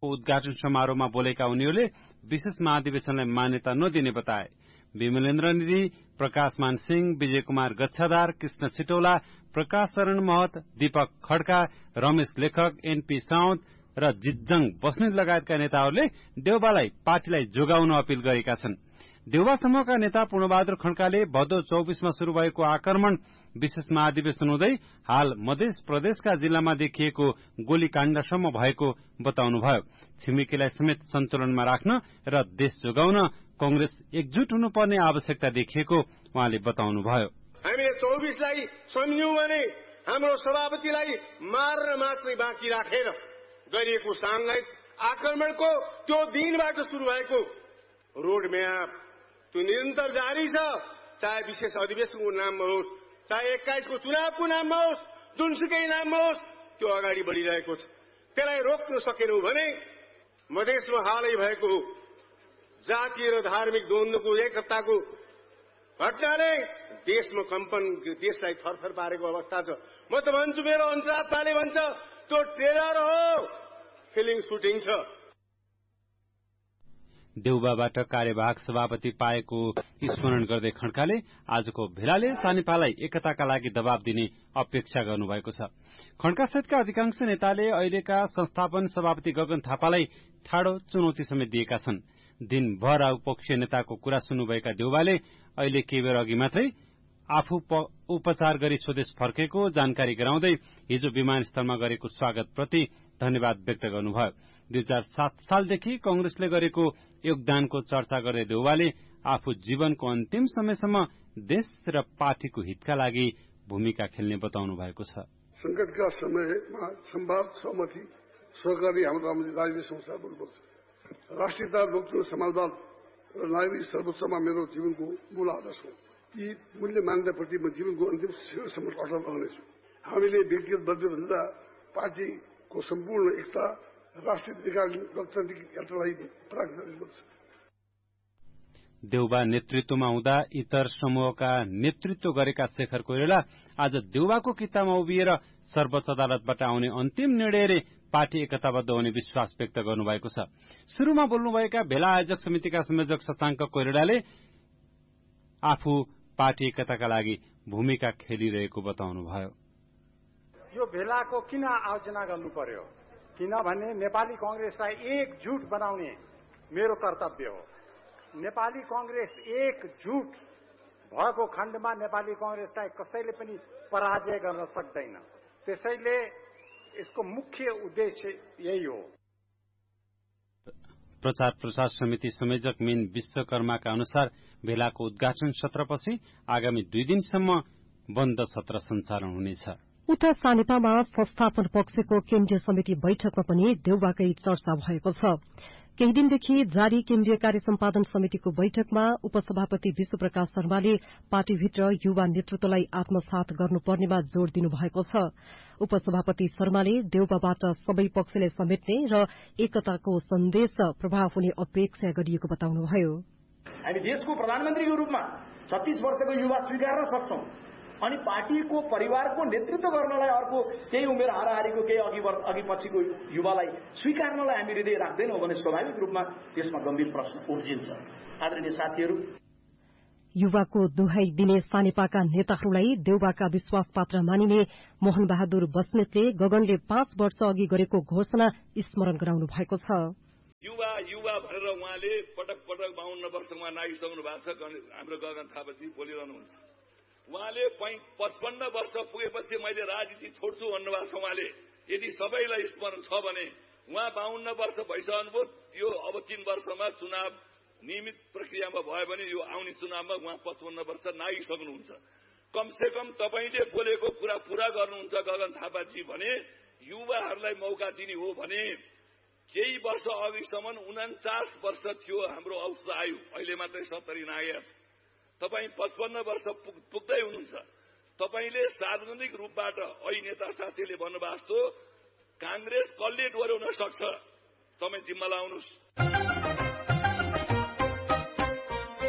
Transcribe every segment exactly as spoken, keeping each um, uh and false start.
उद्घाटन समारोहमा बोलेका उनीहरूले विशेष महाधिवेशनलाई मान्यता नदिने बताए। विमलेन्द्र निधि, प्रकाशमान सिंह, विजय कुमार गच्छादार, कृष्ण सिटौला, प्रकाश शरण महत, दीपक खड्का, रमेश लेखक, एनपी साउद र जितजङ बस्नेत लगायतका नेताहरूले देउबालाई पार्टीलाई जोगाउन अपील गरेका छन्। देउबा समूहका नेता पूर्णबहादुर खड्काले भदौ चौबीसमा शुरू भएको आक्रमण विशेष महाधिवेशन हुँदै हाल मध्य प्रदेशका जिल्लामा देखिएको गोलीकाण्डसम्म भएको बताउनुभयो। छिमेकीलाई समेत सञ्चालनमा राख्न र देश जोगाउन कंग्रेस एकजुट हुनुपर्ने आवश्यकता देखिएको उहाँले बताउनुभयो। हामीले चौबीसलाई सम्झ्यौं भने हाम्रो सभापतिलाई मार्न मात्रै बाँकी राखेर गरिएको सामुदायिक आक्रमणको त्यो दिनबाट शुरू भएको रोड म्याप त्यो निरन्तर जारी छ। चाहे विशेष अधिवेशनको नाममा होस्, चाहे एक्काइसको चुनावको नाममा होस्, जुनसुकै नाममा होस्, त्यो अगाडि बढ़िरहेको छ। त्यसलाई रोक्न सकेनौं भने मधेसमा हालै भएको जातीय र धार्मिक द्वन्द्वको एक हप्ताको घटनाले देशमा कम्पन, देशलाई थरथर पारेको अवस्था छ। म त भन्छु, मेरो अन्तरात्माले भन्छ त्यो ट्रेलर हो, फिल्म सुटिङ छ। देउबाबाट कार्यवाहक सभापति पाएको स्मरण गर्दै खड्काले आजको भेलाले सानेपालाई एकताका लागि दबाव दिने अपेक्षा गर्नुभएको छ। खड्का सहितका अधिकांश नेताले अहिलेका संस्थापन सभापति गगन थापालाई ठाडो चुनौती समेत दिएका छन्। दिनभर उपपक्षीय नेताको कुरा सुन्नुभएका देउबाले अहिले केही बेर अघि मात्रै आफू उपचार गरी स्वदेश फर्केको जानकारी गराउँदै हिजो विमानस्थलमा गरेको स्वागतप्रति धन्यवाद व्यक्त गर्नुभयो। दुई हजार सात सालदेखि कंग्रेसले गरेको योगदानको चर्चा गर्दै देउबाले आफू जीवनको अन्तिम समयसम्म देश र पार्टीको हितका लागि भूमिका खेल्ने बताउनु भएको छ। संकटका समयमा संवाद, सहमति, सहकारी हाम्रो राजनीतिक संस्था बन्नुपर्छ। राष्ट्रियता, लोकतन्त्र, समाजवाद र नागरिक सर्वोच्चमा मेरो जीवनको मूल आदर्श हो। यी मूल्य मान्यताप्रति म जीवनको अन्तिम क्षणसम्म अटल रहनेछु। हामीले व्यक्तिगत बद्धभन्दा पार्टीको सम्पूर्ण एकता, राष्ट्रिय लोकतान्त्रिक यात्रालाई प्राप्त गर्नुपर्छ। देउबा नेतृत्वमा हुँदा इतर समूहका नेतृत्व गरेका शेखर कोइराला आज देउबाको किताबमा उभिएर सर्वोच्च अदालतबाट आउने अन्तिम निर्णयले पार्टी एकताबद्ध हुने विश्वास व्यक्त गर्नुभएको छ। शुरूमा बोल्नुभएका भेला आयोजक समितिका संयोजक शशाङ्क कोइरालाले आफू पार्टी एकताका लागि भूमिका खेलिरहेको बताउनुभयो। यो भेलाको किन आयोजना गर्नु पर्यो? किनभने नेपाली कंग्रेसलाई एकजुट बनाउने मेरो कर्तव्य हो। नेपाली कंग्रेस एकजुट भएको खण्डमा नेपाली कंग्रेसलाई कसैले पनि पराजय गर्न सक्दैन। त्यसैले यसको मुख्य उद्देश्य यही हो। प्रचार प्रसार समिति संयोजक मीन विश्वकर्माका अनुसार भेलाको उद्घाटन सत्रपछि आगामी दुई दिनसम्म बन्द सत्र सञ्चालन हुनेछ। उता सानेपामा संस्थापन पक्षको केन्द्रीय समिति बैठकमा पनि देउबाकै चर्चा भएको छ। केही दिनदेखि जारी केन्द्रीय कार्य सम्पादन समितिको बैठकमा उपसभापति विश्वप्रकाश शर्माले पार्टीभित्र युवा नेतृत्वलाई आत्मसात गर्नुपर्नेमा जोड़ दिनुभएको छ। उपसभापति शर्माले देउबाबाट सबै पक्षले समेट्ने र एकताको सन्देश प्रभाव हुने अपेक्षा गरिएको बताउनुभयो। हामी देशको प्रधानमन्त्रीको रूपमा छत्तीस वर्षको युवा स्वीकार्न सक्छौं अनि पार्टीको परिवारको नेतृत्व गर्नलाई अर्को केही उमेर हाराहारीको केही अघि अघि पछिको युवालाई स्वीकार्नलाई हामी हृदय राख्दैनौं भने स्वाभाविक रूपमा त्यसमा गम्भीर प्रश्न उब्जिन्छ। आदरणीय साथीहरू, युवाको दुहाई दिने सानेपाका नेताहरूलाई देउबाका विश्वास पात्र मानिने मोहन बहादुर बस्नेतले गगनले पाँच वर्ष अघि गरेको घोषणा स्मरण गराउनु भएको छ। युवा युवा भनेर उहाँले पटक पटक बाहन्न वर्षमा नागिसक्नु भएको छ। हाम्रो गगन थापाजी बोलिरहनुहुन्छ, उहाँले पचपन्न वर्ष पुगेपछि मैले राजनीति छोड्छु भन्नुभएको छ। उहाँले यदि सबैलाई स्मरण छ भने उहाँ बाहन्न वर्ष भइसक्नुभयो। यो अब तीन वर्षमा चुनाव नियमित प्रक्रियामा भयो भने यो आउने चुनावमा उहाँ पचपन्न वर्ष नागिसक्नुहुन्छ। कमसे कम तपाईँले बोलेको कुरा पूरा गर्नुहुन्छ गगन थापाजी भने युवाहरूलाई मौका दिने हो भने केही वर्ष अघिसम्म उन्चास वर्ष थियो हाम्रो औषध आयु, अहिले मात्रै सत्तरी नागेको छ। तपाईँ पचपन्न वर्ष पुग्दै हुनुहुन्छ। तपाईँले सार्वजनिक रूपबाट अहिले नेता साथीले भन्नुभएको जस्तो कांग्रेस कसले डोर्याउन सक्छ, तपाईँ जिम्मा लाउनुहोस्।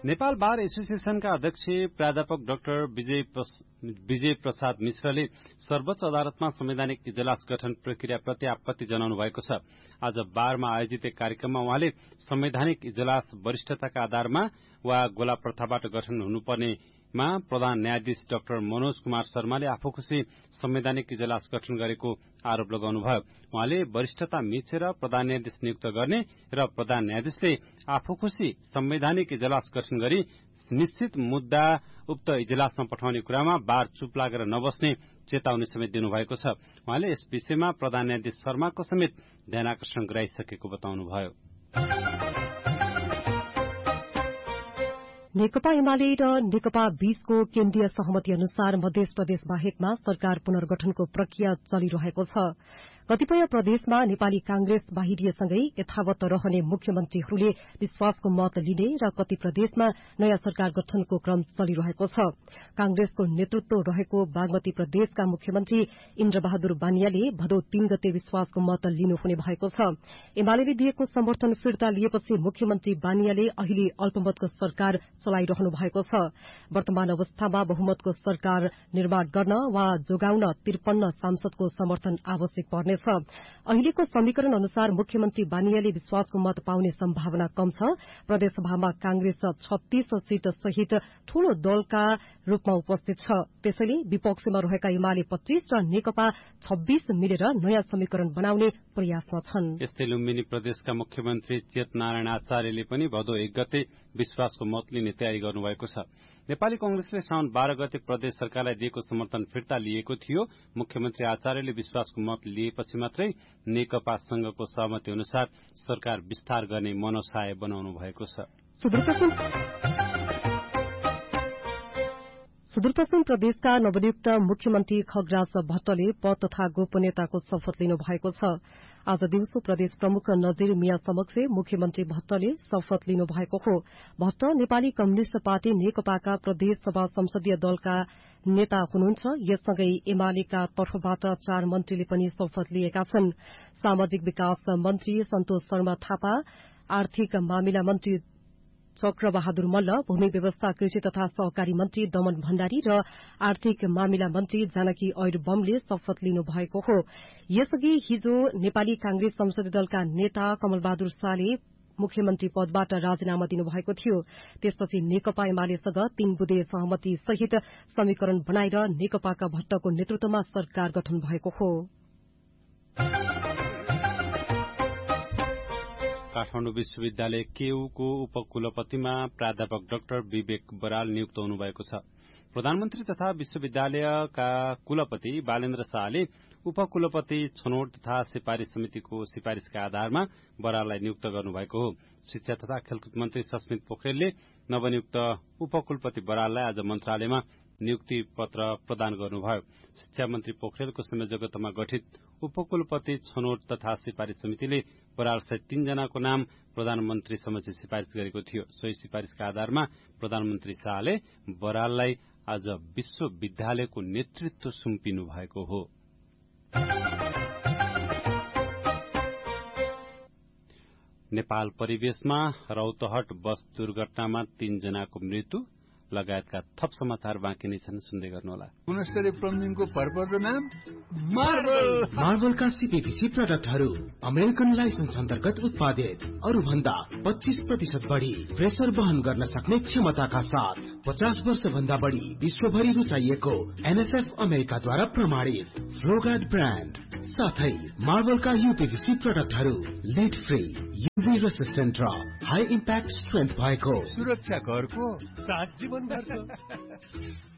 नेपाल बार एसोसिएशनका अध्यक्ष प्राध्यापक डाक्टर विजय विजय प्रसाद मिश्रले सर्वोच्च अदालतमा संवैधानिक इजलास गठन प्रक्रियाप्रति आपत्ति जनाउनु भएको छ। आज बारमा आयोजित एक कार्यक्रममा उहाँले संवैधानिक इजलास वरिष्ठताका आधारमा वा गोला प्रथाबाट गठन हुनुपर्नेमा प्रधान न्यायाधीश डाक्टर मनोज कुमार शर्माले आफू खुशी संवैधानिक इजलास गठन गरेको आरोप लगाउनुभयो। उहाँले वरिष्ठता मिचेर प्रधान न्यायाधीश नियुक्त गर्ने र प्रधान न्यायाधीशले आफू खुशी संवैधानिक इजलास गठन गरी निश्चित मुद्दा उक्त इजलासमा पठाउने कुरामा बार चुप लागेर नबस्ने चेतावनी समेत दिनुभएको छ। उहाँले यस विषयमा प्रधान न्यायाधीश शर्माको समेत ध्यानाकर्षण गराइसकेको बताउनुभयो। नेकपा एमाले र नेकपा बीचको केन्द्रीय सहमति अनुसार मध्य प्रदेश बाहेकमा सरकार पुनर्गठनको प्रक्रिया चलिरहेको छ। कतिपय प्रदेशमा नेपाली कांग्रेस बाहिरिएसँगै यथावत रहने मुख्यमन्त्रीहरूले विश्वासको मत लिने र कति प्रदेशमा नयाँ सरकार गठनको क्रम चलिरहेको छ। कांग्रेसको नेतृत्व रहेको बागमती प्रदेशका मुख्यमन्त्री इन्द्रबहादुर बानियाले भदौ तीन गते विश्वासको मत लिनुहुने भएको छ। एमाले दिएको समर्थन फिर्ता लिएपछि मुख्यमन्त्री बानियाले अहिले अल्पमतको सरकार चलाइरहनु भएको छ। वर्तमान अवस्थामा बहुमतको सरकार निर्माण गर्न वा जोगाउन त्रिपन्न सांसदको समर्थन आवश्यक पर्ने अहिलेको समीकरण अनुसार मुख्यमन्त्री बानियाले विश्वासको मत पाउने सम्भावना कम छ। प्रदेशसभामा कांग्रेस छत्तीस सीट सहित ठूलो दलका रूपमा उपस्थित छ। त्यसैले विपक्षमा रहेका एमाले पच्चीस र नेकपा छब्बीस मिलेर नयाँ समीकरण बनाउने प्रयासमा छन्। यस्तै लुम्बिनी प्रदेशका मुख्यमन्त्री चेतनारायण आचार्यले पनि भदौ एक गते विश्वासको मत लिने तयारी गर्नुभएको छ। नेपाली कांग्रेसले साउन बाह्र गते प्रदेश सरकारलाई दिएको समर्थन फिर्ता लिएको थियो। मुख्यमन्त्री आचार्यले विश्वासको मत लिएपछि मात्रै नेकपासँगको सहमति अनुसार सरकार विस्तार गर्ने मनसाय बनाउनु भएको छ। सुदूरपश्चिम प्रदेशका नवनियुक्त मुख्यमन्त्री खगराज भट्टले पद तथा गोपनीयताको शपथ लिनु भएको छ। आज दिउँसो प्रदेश प्रमुख नजीर मिया समक्ष मुख्यमन्त्री भट्टले शपथ लिनु भएको हो। भट्ट नेपाली कम्युनिष्ट पार्टी नेकपाका प्रदेश सभा संसदीय दलका नेता हुनुहुन्छ। यससँगै एमालेका तर्फबाट चार मन्त्रीले पनि शपथ लिएका छन्। सामाजिक विकास मन्त्री सन्तोष शर्मा थापा, आर्थिक मामिला मन्त्री चक्रबहादुर मल्ल, भूमि व्यवस्था कृषि तथा सहकारी मन्त्री दमन भण्डारी र आर्थिक मामिला मन्त्री जानकी ऐरबमले शपथ लिनु भएको हो। यसअघि हिजो नेपाली कांग्रेस संसदीय दलका नेता कमलबहादुर शाहले मुख्यमन्त्री पदबाट राजीनामा दिनुभएको थियो। त्यसपछि नेकपा एमालेसँग तीन बुँदे सहमति सहित समीकरण बनाएर नेकपाका भट्टको नेतृत्वमा सरकार गठन भएको हो। काठमाडौँ विश्वविद्यालय केयूको उपकुलपतिमा प्राध्यापक डाक्टर विवेक बराल नियुक्त हुनुभएको छ। प्रधानमन्त्री तथा विश्वविद्यालयका कुलपति बालेन्द्र शाहले उपकुलपति छनौट तथा सिफारिश समितिको सिफारिशका आधारमा बराललाई नियुक्त गर्नुभएको हो। शिक्षा तथा खेलकुद मन्त्री सस्मित पोखरेलले नवनियुक्त उपकुलपति बराललाई आज मन्त्रालयमा नियुक्ति पत्र प्रदान गर्नुभयो। शिक्षा मन्त्री पोखरेलको संयोजकत्वमा गठित उपकुलपति छनौट तथा सिफारिश समितिले बराल सहित तीनजनाको नाम प्रधानमन्त्री समक्ष सिफारिश गरेको थियो। सोही सिफारिशका आधारमा प्रधानमन्त्री शाहले बराललाई आज विश्वविद्यालयको नेतृत्व सुम्पिनु भएको हो। नेपाल परिवेशमा रौतहट बस दुर्घटनामा तीनजनाको मृत्यु लगायतका थप समाचार बाँकी नै छन्, सुन्दै गर्नुहोला। गुणस्तरीय प्लम्बिङको भरपर्दो नाम मार्बल। मार्बलका सीपीपीसी प्रोडक्टहरू अमेरिकन लाइसेन्स अन्तर्गत उत्पादित, अरू भन्दा पच्चीस प्रतिशत बढी प्रेसर वहन गर्न सक्ने क्षमताका साथ पचास वर्ष भन्दा बढी विश्वभरि रुचाइएको एनएसएफ अमेरिकाद्वारा प्रमाणित फ्लोगार्ड ब्रान्ड साथै मार्बलका यूपीपीसी प्रोडक्टहरू लिड फ्री, यूभी रेसिस्टेन्ट र हाई इम्प्याक्ट स्ट्रेन्थ भएको सुरक्षा घरको सात जीवन भर्छ।